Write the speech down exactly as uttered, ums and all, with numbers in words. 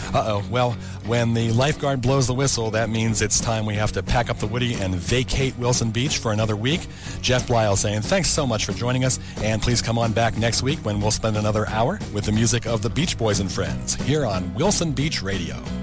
Uh-oh. Well, when the lifeguard blows the whistle, that means it's time we have to pack up the Woody and vacate Wilson Beach for another week. Jeff Blyle saying thanks so much for joining us, and please come on back next week when we'll spend another hour with the music of the Beach Boys and Friends here on Wilson Beach Radio.